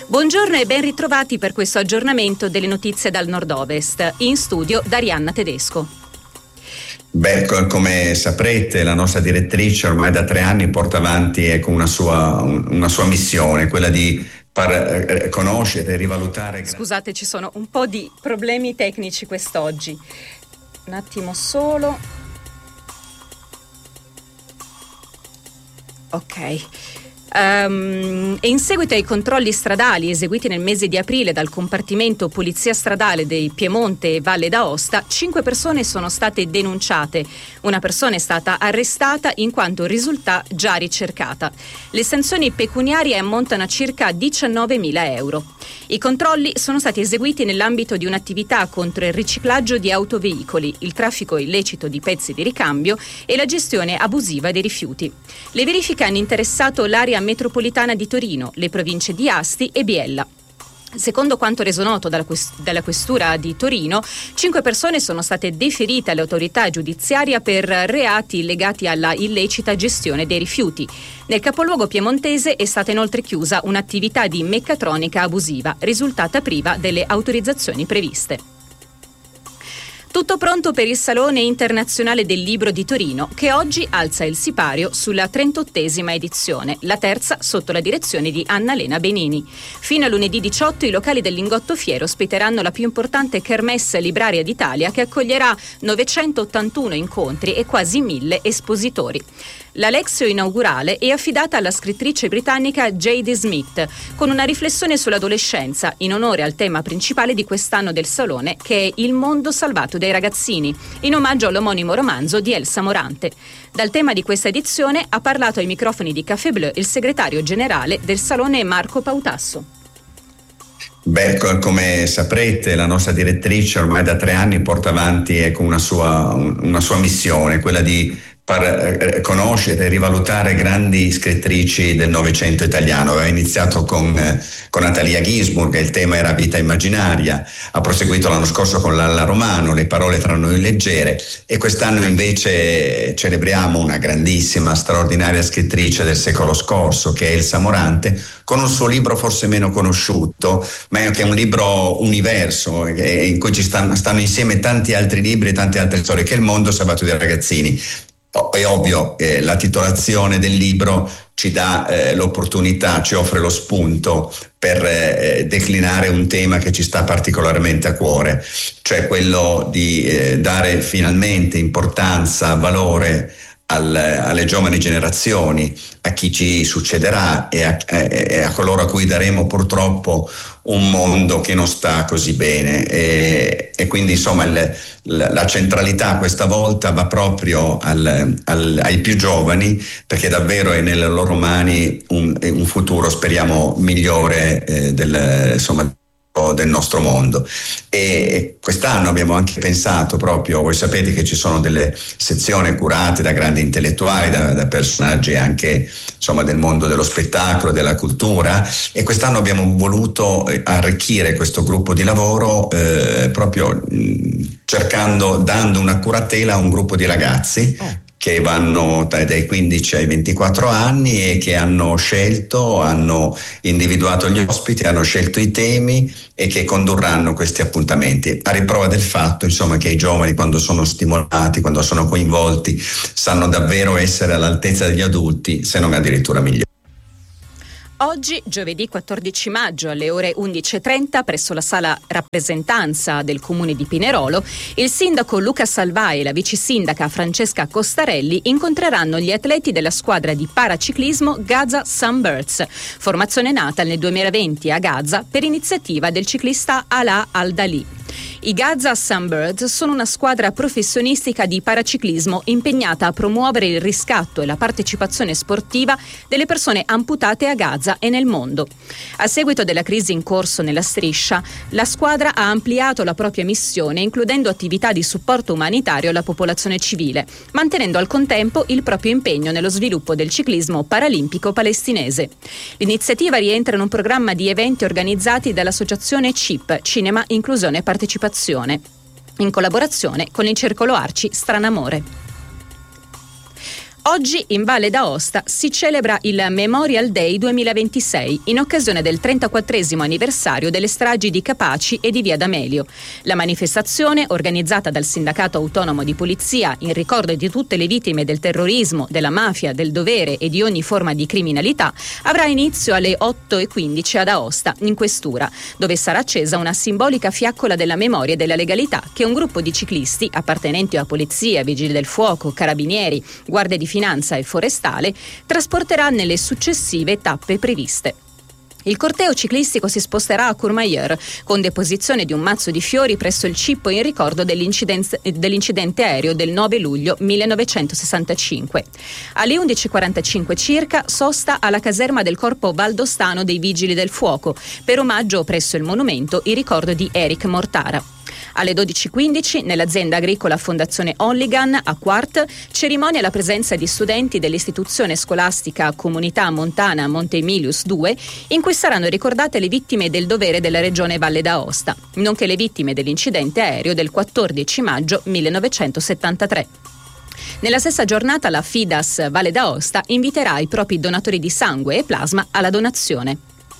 Buongiorno e ben ritrovati per questo aggiornamento delle notizie dal nord-ovest. In studio Darianna Tedesco. Beh, come saprete, la nostra direttrice ormai da 3 anni porta avanti una sua missione, quella di far conoscere e rivalutare. Scusate, ci sono un po' di problemi tecnici quest'oggi. Un attimo solo. Ok. E in seguito ai controlli stradali eseguiti nel mese di aprile dal compartimento Polizia Stradale dei Piemonte e Valle d'Aosta, 5 persone sono state denunciate. Una persona è stata arrestata in quanto risulta già ricercata. Le sanzioni pecuniarie ammontano a circa 19.000 euro. I controlli sono stati eseguiti nell'ambito di un'attività contro il riciclaggio di autoveicoli, il traffico illecito di pezzi di ricambio e la gestione abusiva dei rifiuti. Le verifiche hanno interessato l'area metropolitana di Torino, le province di Asti e Biella. Secondo quanto reso noto dalla Questura di Torino, 5 persone sono state deferite all'autorità giudiziaria per reati legati alla illecita gestione dei rifiuti. Nel capoluogo piemontese è stata inoltre chiusa un'attività di meccatronica abusiva, risultata priva delle autorizzazioni previste. Tutto pronto per il Salone Internazionale del Libro di Torino, che oggi alza il sipario sulla 38esima edizione, la terza sotto la direzione di Annalena Benini. Fino a lunedì 18 i locali del Lingotto Fiero ospiteranno la più importante kermesse libraria d'Italia, che accoglierà 981 incontri e quasi 1000 espositori. La Lexio inaugurale è affidata alla scrittrice britannica J.D. Smith, con una riflessione sull'adolescenza, in onore al tema principale di quest'anno del Salone, che è Il mondo salvato dai ragazzini, in omaggio all'omonimo romanzo di Elsa Morante. Dal tema di questa edizione ha parlato ai microfoni di Café Bleu il segretario generale del Salone Marco Pautasso. Beh, come saprete, la nostra direttrice ormai da 3 anni porta avanti una sua missione, quella di far conoscere e rivalutare grandi scrittrici del Novecento italiano. Aveva iniziato con Natalia Ginzburg, il tema era Vita immaginaria, ha proseguito l'anno scorso con Lalla Romano, Le parole tra noi leggere, e quest'anno invece celebriamo una grandissima, straordinaria scrittrice del secolo scorso, che è Elsa Morante, con un suo libro forse meno conosciuto, ma che è un libro universo, in cui ci stanno insieme tanti altri libri e tante altre storie, che è Il mondo salvato dai ragazzini. È ovvio, la titolazione del libro ci dà l'opportunità, ci offre lo spunto per declinare un tema che ci sta particolarmente a cuore, cioè quello di dare finalmente importanza, valore alle giovani generazioni, a chi ci succederà e a coloro a cui daremo purtroppo un mondo che non sta così bene, e quindi insomma la centralità questa volta va proprio ai più giovani, perché davvero è nelle loro mani un futuro, speriamo, migliore del nostro mondo. E quest'anno abbiamo anche pensato proprio, voi sapete che ci sono delle sezioni curate da grandi intellettuali, da personaggi anche insomma del mondo dello spettacolo, della cultura, e quest'anno abbiamo voluto arricchire questo gruppo di lavoro proprio dando una curatela a un gruppo di ragazzi che vanno dai 15 ai 24 anni e che hanno individuato gli ospiti, hanno scelto i temi e che condurranno questi appuntamenti, a riprova del fatto insomma che i giovani, quando sono stimolati, quando sono coinvolti, sanno davvero essere all'altezza degli adulti, se non addirittura migliori. Oggi, giovedì 14 maggio, alle ore 11.30, presso la sala rappresentanza del comune di Pinerolo, il sindaco Luca Salvai e la vice sindaca Francesca Costarelli incontreranno gli atleti della squadra di paraciclismo Gaza Sunbirds, formazione nata nel 2020 a Gaza per iniziativa del ciclista Alaa Al-Dali. I Gaza Sunbirds sono una squadra professionistica di paraciclismo impegnata a promuovere il riscatto e la partecipazione sportiva delle persone amputate a Gaza e nel mondo. A seguito della crisi in corso nella striscia, la squadra ha ampliato la propria missione, includendo attività di supporto umanitario alla popolazione civile, mantenendo al contempo il proprio impegno nello sviluppo del ciclismo paralimpico palestinese. L'iniziativa rientra in un programma di eventi organizzati dall'associazione CIP, Cinema, Inclusione e Partecipazione, in collaborazione con il Circolo Arci Stranamore. Oggi in Valle d'Aosta si celebra il Memorial Day 2026 in occasione del 34esimo anniversario delle stragi di Capaci e di Via D'Amelio. La manifestazione, organizzata dal Sindacato Autonomo di Polizia in ricordo di tutte le vittime del terrorismo, della mafia, del dovere e di ogni forma di criminalità, avrà inizio alle 8:15 ad Aosta, in questura, dove sarà accesa una simbolica fiaccola della memoria e della legalità che un gruppo di ciclisti appartenenti a polizia, vigili del fuoco, carabinieri, guardie di finanza e forestale trasporterà nelle successive tappe previste. Il corteo ciclistico si sposterà a Courmayeur con deposizione di un mazzo di fiori presso il cippo in ricordo dell'incidente aereo del 9 luglio 1965. Alle 11:45 circa sosta alla caserma del Corpo Valdostano dei Vigili del Fuoco per omaggio presso il monumento in ricordo di Eric Mortara. Alle 12:15 nell'azienda agricola Fondazione Holligan a Quart, cerimonia alla presenza di studenti dell'istituzione scolastica Comunità Montana Monte Emilius 2, in cui saranno ricordate le vittime del dovere della regione Valle d'Aosta, nonché le vittime dell'incidente aereo del 14 maggio 1973. Nella stessa giornata la Fidas Valle d'Aosta inviterà i propri donatori di sangue e plasma alla donazione.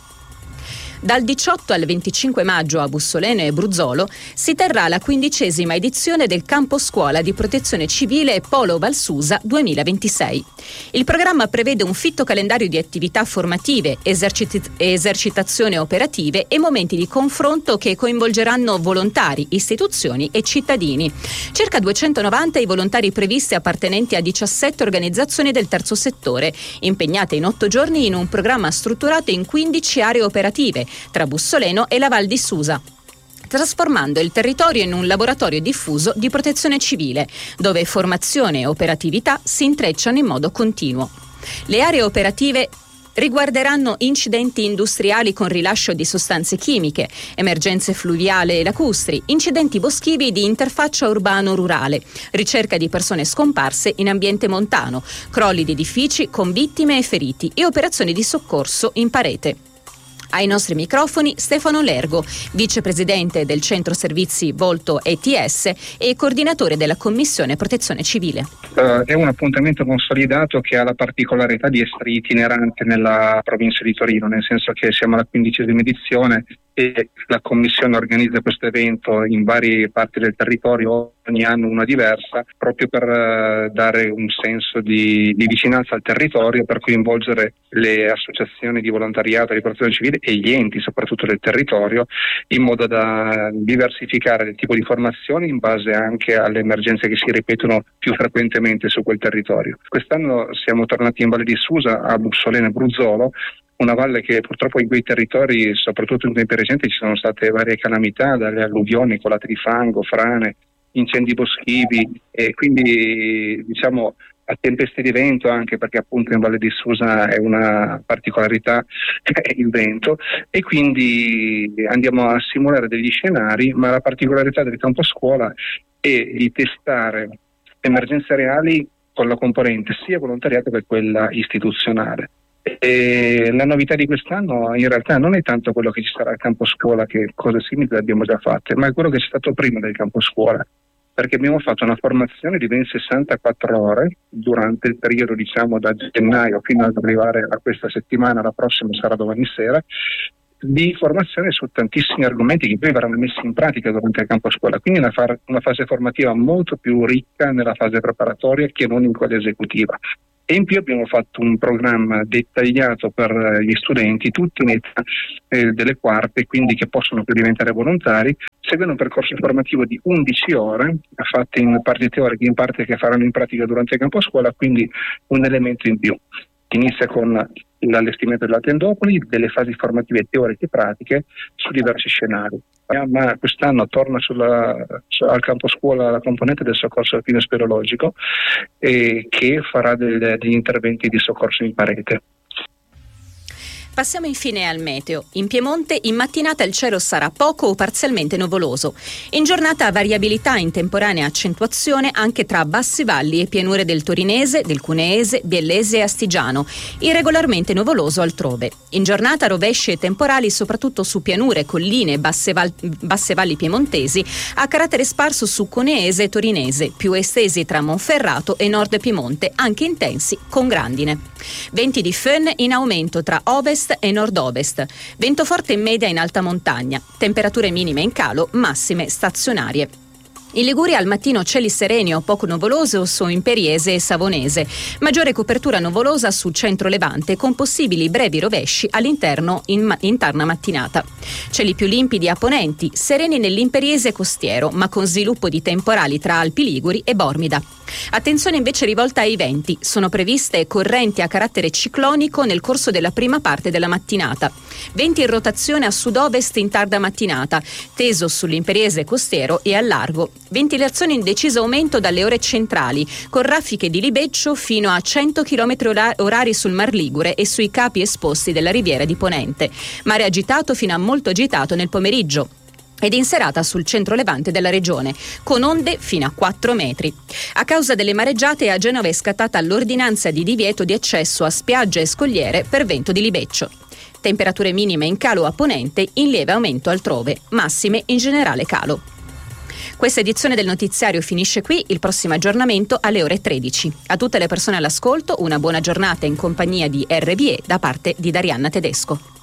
Dal 18 al 25 maggio a Bussoleno e Bruzzolo si terrà la 15ª edizione del Campo Scuola di Protezione Civile Polo Valsusa 2026. Il programma prevede un fitto calendario di attività formative, esercitazioni operative e momenti di confronto che coinvolgeranno volontari, istituzioni e cittadini. Circa 290 i volontari previsti appartenenti a 17 organizzazioni del terzo settore, impegnate in 8 giorni in un programma strutturato in 15 aree operative tra Bussoleno e la Val di Susa, trasformando il territorio in un laboratorio diffuso di protezione civile, dove formazione e operatività si intrecciano in modo continuo. Le aree operative riguarderanno incidenti industriali con rilascio di sostanze chimiche, emergenze fluviali e lacustri, incidenti boschivi di interfaccia urbano-rurale, ricerca di persone scomparse in ambiente montano, crolli di edifici con vittime e feriti e operazioni di soccorso in parete. Ai nostri microfoni Stefano Lergo, vicepresidente del Centro Servizi Volto ETS e coordinatore della Commissione Protezione Civile. È un appuntamento consolidato che ha la particolarità di essere itinerante nella provincia di Torino, nel senso che siamo alla 15ª edizione e la Commissione organizza questo evento in varie parti del territorio, ogni anno una diversa, proprio per dare un senso di vicinanza al territorio, per coinvolgere le associazioni di volontariato, di protezione civile e gli enti soprattutto del territorio, in modo da diversificare il tipo di formazioni in base anche alle emergenze che si ripetono più frequentemente su quel territorio. Quest'anno siamo tornati in Valle di Susa, a Bussoleno e Bruzzolo, una valle che purtroppo in quei territori, soprattutto in tempi recenti, ci sono state varie calamità, dalle alluvioni, colate di fango, frane, incendi boschivi, e quindi diciamo a tempeste di vento, anche perché appunto in Valle di Susa è una particolarità il vento, e quindi andiamo a simulare degli scenari, ma la particolarità del campo scuola è di testare emergenze reali con la componente sia volontariato che quella istituzionale. E la novità di quest'anno in realtà non è tanto quello che ci sarà al campo scuola, che cose simili le abbiamo già fatte, ma è quello che c'è stato prima del campo scuola, perché abbiamo fatto una formazione di ben 64 ore durante il periodo, diciamo da gennaio fino ad arrivare a questa settimana, la prossima sarà domani sera, di formazione su tantissimi argomenti che poi verranno messi in pratica durante il campo scuola, quindi una fase formativa molto più ricca nella fase preparatoria che non in quella esecutiva. E in più abbiamo fatto un programma dettagliato per gli studenti, tutti in età delle quarte, quindi che possono più diventare volontari, seguendo un percorso formativo di 11 ore, fatte in parte teoriche, in parte che faranno in pratica durante il campo scuola, quindi un elemento in più. Inizia con l'allestimento della tendopoli, delle fasi formative teoriche e pratiche su diversi scenari. Ma quest'anno torna al campo scuola la componente del soccorso alpino speleologico, che farà degli interventi di soccorso in parete. Passiamo infine al meteo. In Piemonte in mattinata il cielo sarà poco o parzialmente nuvoloso. In giornata variabilità in temporanea accentuazione anche tra bassi valli e pianure del Torinese, del Cuneese, Biellese e Astigiano. Irregolarmente nuvoloso altrove. In giornata rovesci e temporali soprattutto su pianure, colline e basse valli piemontesi, a carattere sparso su Cuneese e Torinese, più estesi tra Monferrato e Nord Piemonte, anche intensi con grandine. Venti di Föhn in aumento tra ovest e nord-ovest. Vento forte in media in alta montagna. Temperature minime in calo, massime stazionarie. In Liguria al mattino cieli sereni o poco nuvoloso su Imperiese e Savonese. Maggiore copertura nuvolosa su centro-levante con possibili brevi rovesci all'interno in tarda mattinata. Cieli più limpidi a ponenti, sereni nell'Imperiese costiero, ma con sviluppo di temporali tra Alpi Liguri e Bormida. Attenzione invece rivolta ai venti. Sono previste correnti a carattere ciclonico nel corso della prima parte della mattinata. Venti in rotazione a sud-ovest in tarda mattinata, teso sull'Imperiese costiero e al largo. Ventilazione in deciso aumento dalle ore centrali, con raffiche di libeccio fino a 100 km orari sul Mar Ligure e sui capi esposti della riviera di Ponente. Mare agitato fino a molto agitato nel pomeriggio ed in serata sul centro-levante della regione, con onde fino a 4 metri. A causa delle mareggiate a Genova è scattata l'ordinanza di divieto di accesso a spiagge e scogliere per vento di libeccio. Temperature minime in calo a Ponente, in lieve aumento altrove, massime in generale calo. Questa edizione del notiziario finisce qui, il prossimo aggiornamento alle ore 13. A tutte le persone all'ascolto una buona giornata in compagnia di RBE da parte di Darianna Tedesco.